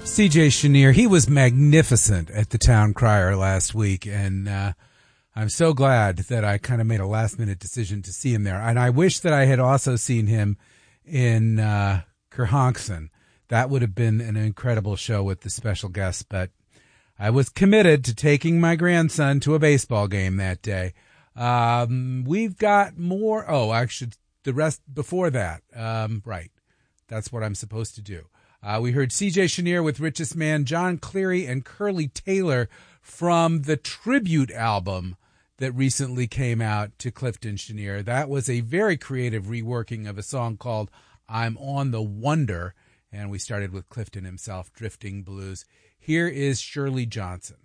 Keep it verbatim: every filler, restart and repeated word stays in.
C J Chenier, he was magnificent at the Town Crier last week, and uh, I'm so glad that I kind of made a last-minute decision to see him there. And I wish that I had also seen him in uh, Kerhonkson. That would have been an incredible show with the special guests, but I was committed to taking my grandson to a baseball game that day. Um, we've got more. Oh, I should, the rest before that. Um, right. That's what I'm supposed to do. Uh, we heard C J Chenier with Richest Man, John Cleary, and Curly Taylor from the tribute album that recently came out to Clifton Chenier. That was a very creative reworking of a song called I'm on the Wonder, and we started with Clifton himself, Drifting Blues. Here is Shirley Johnson.